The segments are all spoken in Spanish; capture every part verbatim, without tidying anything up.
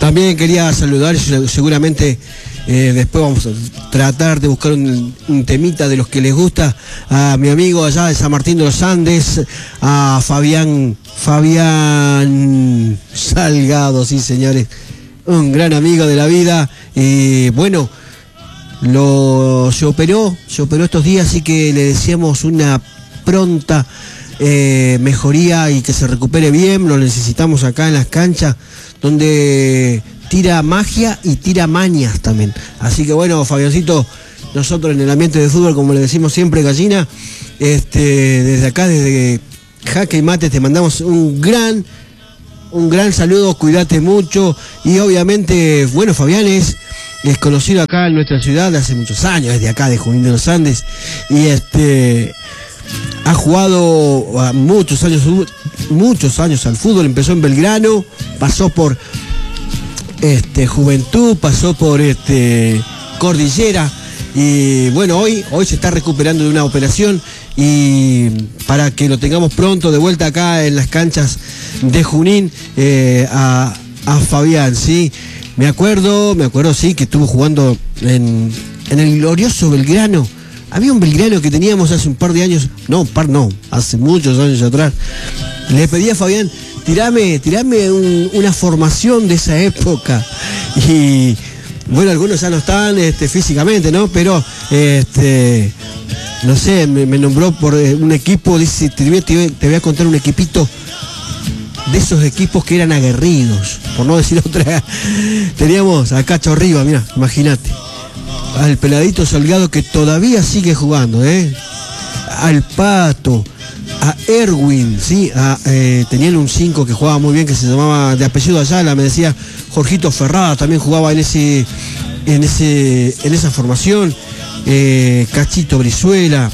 También quería saludar, seguramente eh, después vamos a tratar de buscar un, un temita de los que les gusta, a mi amigo allá de San Martín de los Andes, a Fabián, Fabián Salgado, sí señores, un gran amigo de la vida, y bueno, lo, se operó, se operó estos días, así que le deseamos una pronta eh, mejoría y que se recupere bien, lo necesitamos acá en las canchas, donde tira magia y tira mañas también. Así que bueno, Fabiancito, nosotros en el ambiente de fútbol, como le decimos siempre, gallina, este, desde acá, desde Jaque y Mate, te mandamos un gran, un gran saludo, cuídate mucho, y obviamente, bueno, Fabián es, es conocido acá en nuestra ciudad hace muchos años, desde acá de Junín de los Andes, y este ha jugado muchos años, muchos años al fútbol, empezó en Belgrano, pasó por este Juventud, pasó por este Cordillera, y bueno, hoy, hoy se está recuperando de una operación, y para que lo tengamos pronto de vuelta acá en las canchas de Junín, eh, a, a Fabián, ¿sí? Me acuerdo, me acuerdo, sí, que estuvo jugando en, en el glorioso Belgrano. Había un Belgrano que teníamos hace un par de años, no, par no, hace muchos años atrás. Le pedí a Fabián, tirame, tirame un, una formación de esa época. Y bueno, algunos ya no están este, físicamente, ¿no? Pero, este, no sé, me, me nombró por un equipo, dice, te voy, te, te voy a contar un equipito de esos equipos que eran aguerridos, por no decir otra. Teníamos a Cacho Arriba, mira, imagínate. Al Peladito Salgado, que todavía sigue jugando, ¿eh? Al Pato, a Erwin, ¿sí? A, eh, tenían un cinco que jugaba muy bien, que se llamaba, de apellido Ayala, me decía Jorgito Ferrada, también jugaba en ese, en ese, en esa formación, eh, Cachito Brizuela,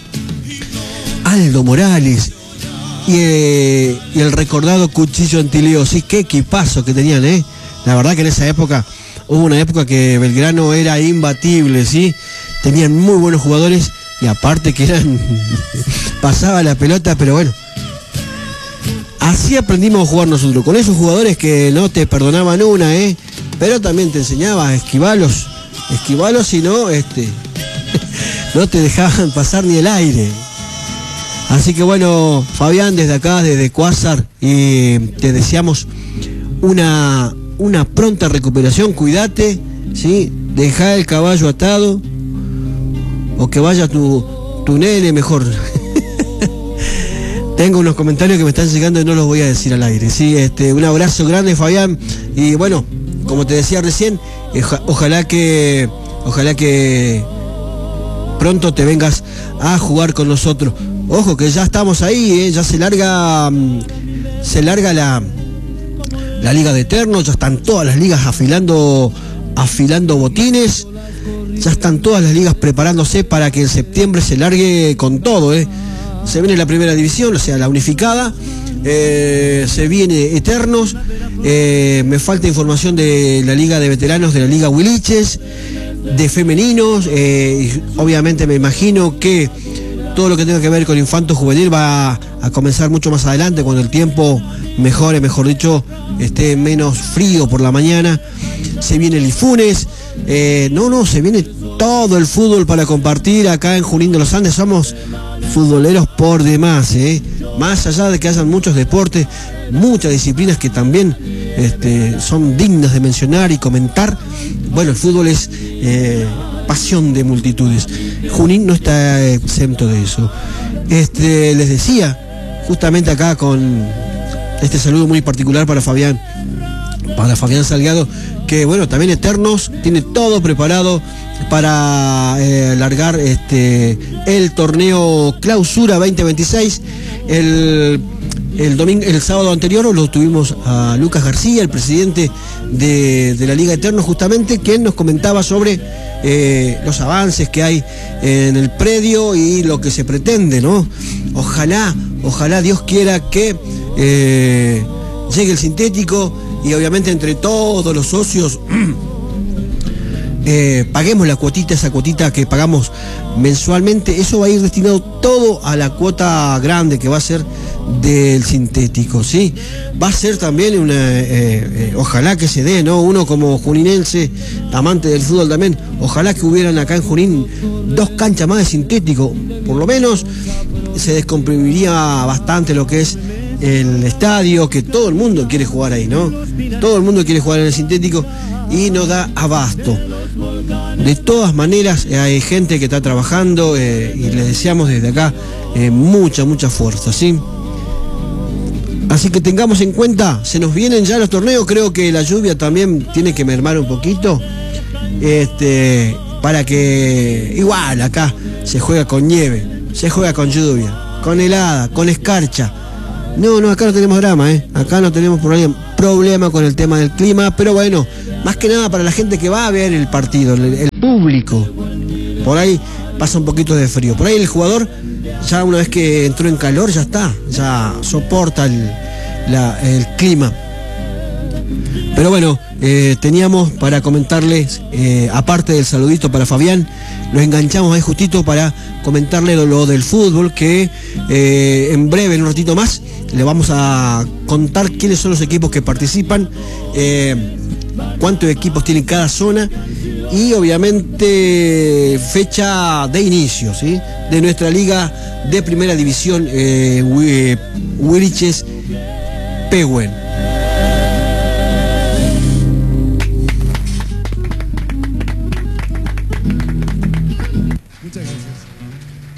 Aldo Morales, y, eh, y el recordado Cuchillo Antileo, sí, qué equipazo que tenían, ¿eh? La verdad que en esa época, hubo una época que Belgrano era imbatible, ¿sí? Tenían muy buenos jugadores y aparte que eran... pasaba la pelota, pero bueno. Así aprendimos a jugar nosotros, con esos jugadores que no te perdonaban una, ¿eh? Pero también te enseñaba a esquivarlos, esquivarlos y no, este... no te dejaban pasar ni el aire. Así que bueno, Fabián, desde acá, desde Cuásar, y te deseamos una... una pronta recuperación, cuídate, ¿sí? Deja el caballo atado, o que vaya tu, tu nene mejor. Tengo unos comentarios que me están llegando y no los voy a decir al aire, ¿sí? Este, un abrazo grande, Fabián, y bueno, como te decía recién, ojalá que, ojalá que pronto te vengas a jugar con nosotros. Ojo que ya estamos ahí, ¿eh? Ya se larga, se larga la... la Liga de Eternos, ya están todas las ligas afilando, afilando botines, ya están todas las ligas preparándose para que en septiembre se largue con todo, ¿eh? Se viene la primera división, o sea, la unificada, eh, se viene Eternos, eh, me falta información de la Liga de Veteranos, de la Liga Huiliches, de femeninos, eh, obviamente me imagino que todo lo que tenga que ver con infanto juvenil va a, a comenzar mucho más adelante, cuando el tiempo mejore, mejor dicho, esté menos frío por la mañana. Se viene el Ifunes, eh, no, no, se viene todo el fútbol para compartir acá en Junín de los Andes. Somos futboleros por demás, eh. Más allá de que hayan muchos deportes, muchas disciplinas que también este, son dignas de mencionar y comentar. Bueno, el fútbol es eh, pasión de multitudes. Junín no está exento de eso. Este, les decía, justamente acá con este saludo muy particular para Fabián, para Fabián Salgado, que bueno, también Eternos tiene todo preparado para eh, largar este el torneo Clausura veinte veintiséis. El, el domingo, el sábado anterior lo tuvimos a Lucas García, el presidente de, de la Liga Eternos, justamente, quien nos comentaba sobre eh, los avances que hay en el predio y lo que se pretende, ¿no? Ojalá, ojalá Dios quiera que eh, llegue el sintético, y obviamente entre todos los socios eh, paguemos la cuotita, esa cuotita que pagamos mensualmente, eso va a ir destinado todo a la cuota grande que va a ser del sintético, ¿sí? Va a ser también una, eh, eh, ojalá que se dé, ¿no? Uno como juninense, amante del fútbol también, ojalá que hubieran acá en Junín dos canchas más de sintético, por lo menos se descomprimiría bastante lo que es el estadio, que todo el mundo quiere jugar ahí, ¿no? Todo el mundo quiere jugar en el sintético y no da abasto. De todas maneras, eh, hay gente que está trabajando eh, y les deseamos desde acá eh, mucha, mucha fuerza, ¿sí? Así que tengamos en cuenta, se nos vienen ya los torneos, creo que la lluvia también tiene que mermar un poquito, este, para que, igual acá se juega con nieve, se juega con lluvia, con helada, con escarcha. No, no, acá no tenemos drama, ¿eh? Acá no tenemos problema, problema con el tema del clima, pero bueno, más que nada para la gente que va a ver el partido, el, el público, por ahí pasa un poquito de frío. Por ahí el jugador, ya una vez que entró en calor, ya está, ya soporta el, la, el clima. Pero bueno, eh, teníamos para comentarles, eh, aparte del saludito para Fabián, lo enganchamos ahí justito para comentarle lo, lo del fútbol, que eh, en breve, en un ratito más, le vamos a contar quiénes son los equipos que participan, eh, cuántos equipos tienen cada zona y obviamente fecha de inicio, ¿sí?, de nuestra liga de primera división, eh, Wilches Pehuen.